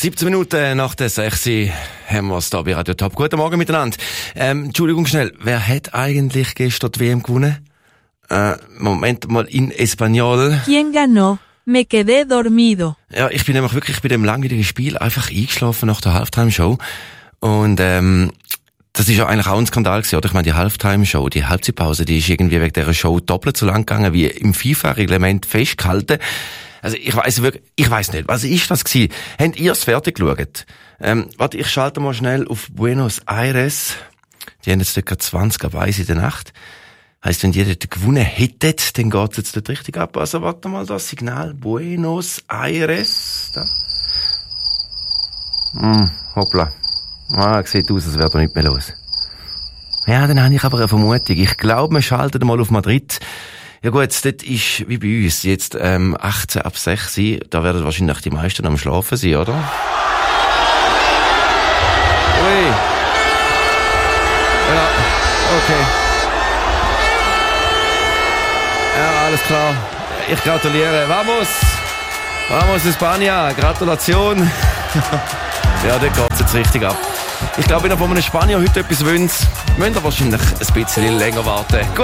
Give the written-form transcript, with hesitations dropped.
17 Minuten nach der 6 haben wir es da bei Radio Top. Guten Morgen miteinander. Entschuldigung schnell, wer hat eigentlich gestern die WM gewonnen? Moment mal, in Espanol. ¿Quién ganó? Me quedé dormido. Ja, ich bin nämlich wirklich bei dem langweiligen Spiel einfach eingeschlafen nach der Halftime-Show. Und das ist ja eigentlich auch ein Skandal gewesen, oder? Ich meine, die Halftime-Show, die Halbzeitpause, die ist irgendwie wegen dieser Show doppelt so lang gegangen wie im FIFA-Reglement festgehalten. Also ich weiss nicht, was ist das gewesen? Habt ihr es fertig geschaut? Warte, ich schalte mal schnell auf Buenos Aires. Die haben jetzt ca. 20 ab 1 in der Nacht. Heisst, wenn die dort gewonnen hätten, dann geht's jetzt dort richtig ab. Also warte mal, das Signal Buenos Aires. Da. Hoppla. Sieht aus, als wäre da nicht mehr los. Ja, dann habe ich aber eine Vermutung. Ich glaube, wir schalten mal auf Madrid. Ja gut, dort ist, wie bei uns, jetzt 18 ab 6. Da werden wahrscheinlich die meisten am Schlafen sein, oder? Ui. Ja, okay. Ja, alles klar. Ich gratuliere. Vamos! Vamos, España! Gratulation! Ja, dort geht's jetzt richtig ab. Ich glaube, wenn ihr von einem Spanier heute etwas wünscht, müsst ihr wahrscheinlich ein bisschen länger warten. Gut.